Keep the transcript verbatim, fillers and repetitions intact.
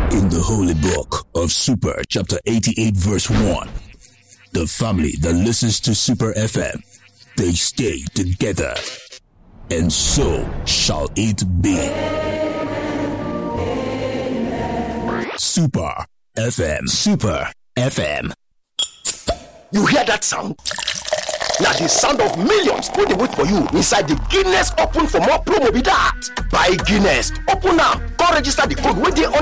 In the holy book of Super, chapter eighty-eight, verse one, the family that listens to Super F M, they stay together, and so shall it be. Super F M. Super F M. You hear that sound? Now the sound of millions wey dey wait for you inside the Guinness Open for More promo be that. Buy Guinness, open am, come register the code wey dey on